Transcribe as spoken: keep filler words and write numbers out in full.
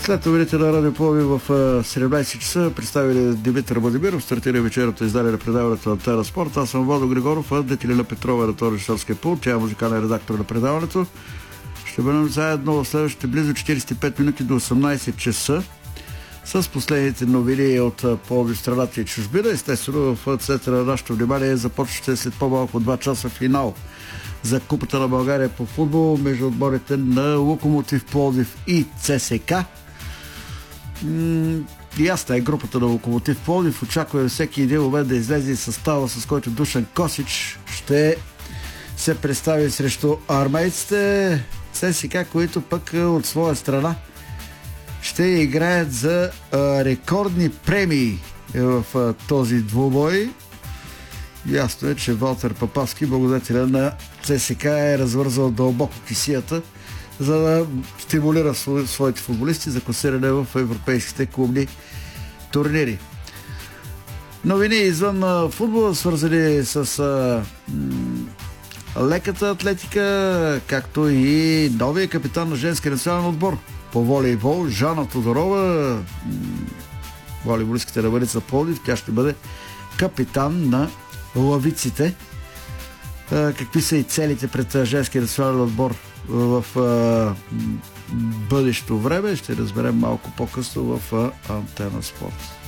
След новините на Радио Пловдив в седемнайсет часа представили Димитър Владимиров, стартира вечерното издание на предаването на Тена Спорт. Аз съм Владо Григоров, а Детелина Петрова е на този режисьорския пулт. Тя е музикален редактор на предаването. Ще бъдем заедно в следващите близо четирийсет и пет минути до осемнайсет часа с последните новини от Пловдив, страната и чужбина. Естествено, в центъра на нашето внимание започващи след по-малко два часа финал за Купата на България по футбол между отборите на Локомотив Пловдив и ЦСКА. М- ясна е групата на Локомотив Пловдив. Очаква всеки един момент да излезе състава, с който Душан Косич ще се представи срещу армейците. ЦСКА, които пък от своя страна ще играят за а, рекордни премии в а, този двубой. Ясно е, че Валтер Папавски, благодетеля на ЦСКА, е развързал дълбоко кисията, за да стимулира своите футболисти за класиране в европейските клубни турнири. Новини извън футбола, свързани с а, м- леката атлетика, както и новия капитан на женския национален отбор по волейбол, Жана Тодорова, м- волейболистката ръбарица Пловдив. Тя ще бъде капитан на лавиците. А, какви са и целите пред женския национален отбор в а, бъдещето време, ще разберем малко по-късно в а, Антена Спорт.